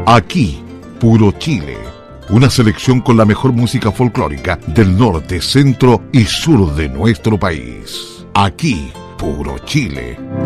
Aquí, puro Chile. Una selección con la mejor música folclórica del norte, centro y sur de nuestro país. Aquí, puro Chile.